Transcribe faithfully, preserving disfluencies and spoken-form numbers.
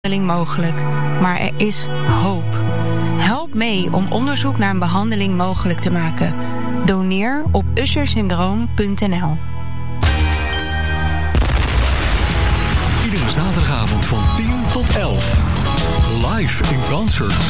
behandeling mogelijk. Maar er is hoop. Help mee om onderzoek naar een behandeling mogelijk te maken. Doneer op usher syndroom punt n l. Iedere zaterdagavond van tien tot elf. Live in concert.